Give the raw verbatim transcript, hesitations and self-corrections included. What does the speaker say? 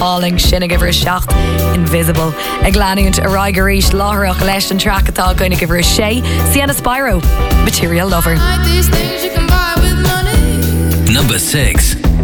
Alling sinna give her a shot. Invisible. A glanúint a Raigarísh Láthreach leis an track atá going to give her a Shay. Sienna Spyro, Material Lover. Number six.